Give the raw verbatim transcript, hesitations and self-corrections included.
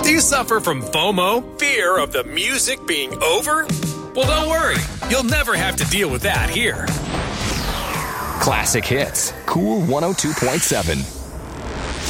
Do you suffer from FOMO, fear of the music being over? Well, don't worry. You'll never have to deal with that here. Classic Hits, Cool one oh two point seven.